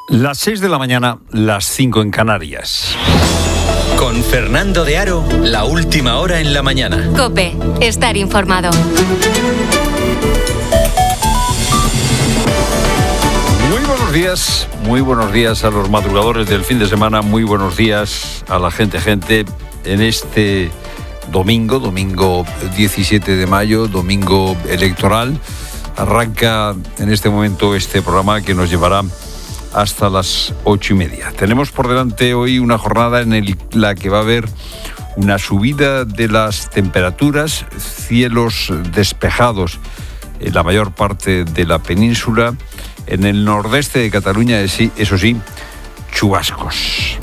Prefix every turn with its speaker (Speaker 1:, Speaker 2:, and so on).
Speaker 1: Las 6 de la mañana, las 5 en Canarias.
Speaker 2: Con Fernando de Aro, la última hora en la mañana.
Speaker 3: COPE, estar informado.
Speaker 1: Muy buenos días a los madrugadores del fin de semana, muy buenos días a la gente en este domingo 17 de mayo, domingo electoral. Arranca en este momento este programa que nos llevará hasta las 8:30. Tenemos por delante hoy una jornada en la que va a haber una subida de las temperaturas, cielos despejados en la mayor parte de la península, en el nordeste de Cataluña, eso sí, chubascos.